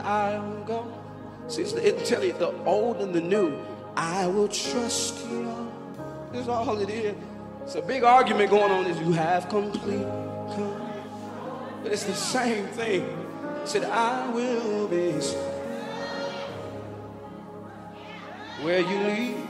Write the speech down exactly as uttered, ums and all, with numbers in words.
I'll go. See, it tell you the old and the new. I will trust you. That's all it is. It's a big argument going on. Is you have complete come, but it's the same thing. It said I will be where you lead.